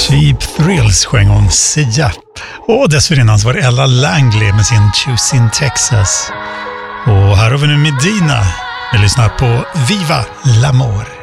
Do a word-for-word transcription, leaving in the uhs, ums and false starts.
Cheap Thrills sjöng om Sia. Och dessförinnan var det Ella Langley med sin Choosing Texas. Och här har vi nu Medina. Vi lyssnar på Viva l'Amor.